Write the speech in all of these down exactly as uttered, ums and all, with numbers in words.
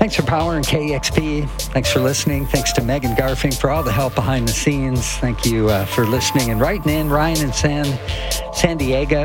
Thanks for powering K E X P. Thanks for listening. Thanks to Megan Garfing for all the help behind the scenes. Thank you uh, for listening and writing in. Ryan in San, San Diego.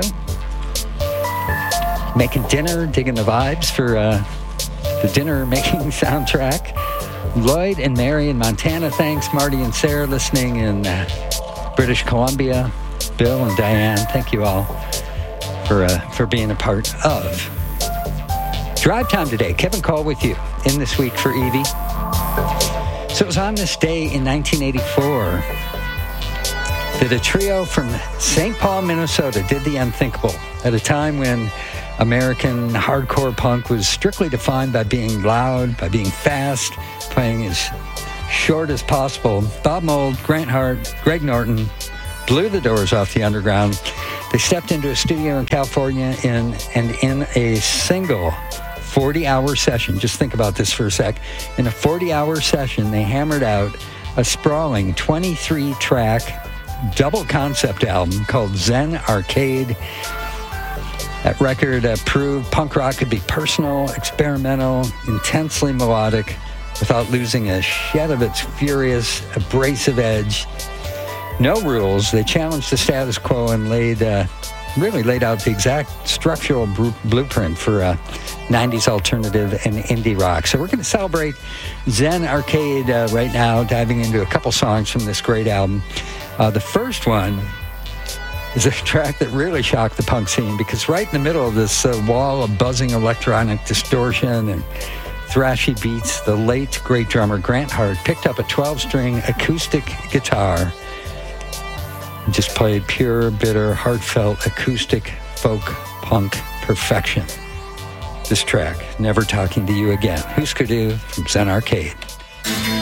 Making dinner, digging the vibes for uh, the dinner-making soundtrack. Lloyd and Mary in Montana, thanks. Marty and Sarah listening in uh, British Columbia. Bill and Diane, thank you all for uh, for being a part of Drive Time today. Kevin Cole with you in this week for Evie. So it was on this day in nineteen eighty-four that a trio from Saint Paul, Minnesota did the unthinkable at a time when American hardcore punk was strictly defined by being loud, by being fast, playing as short as possible. Bob Mould, Grant Hart, Greg Norton blew the doors off the underground. They stepped into a studio in California in, and in a single forty-hour session, just think about this for a sec, in a forty-hour session, they hammered out a sprawling twenty-three track double concept album called Zen Arcade. That record uh, proved punk rock could be personal, experimental, intensely melodic, without losing a shed of its furious, abrasive edge. No rules. They challenged the status quo and laid, uh, really laid out the exact structural br- blueprint for uh, nineties alternative and indie rock. So we're going to celebrate Zen Arcade uh, right now, diving into a couple songs from this great album. Uh, the first one is a track that really shocked the punk scene, because right in the middle of this uh, wall of buzzing electronic distortion and thrashy beats, the late great drummer Grant Hart picked up a twelve-string acoustic guitar and just played pure, bitter, heartfelt acoustic folk punk perfection. This track, Never Talking to You Again. Husker Du from Zen Arcade.